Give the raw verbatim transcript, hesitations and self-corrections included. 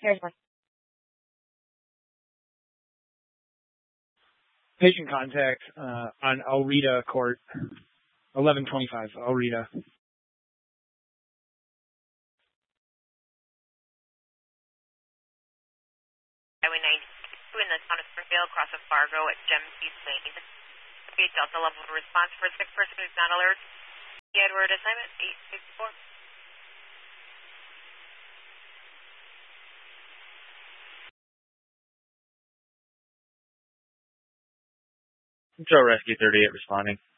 Here's one. Patient contact uh, on Elrita Court, eleven twenty-five, Elrita. Highway ninety-two in the town of Springfield, across of Fargo at Gemsees Lane. Okay, Delta level of response for a sick person who's not alert. The Edward assignment, eight six four. Joe Rescue thirty-eight responding.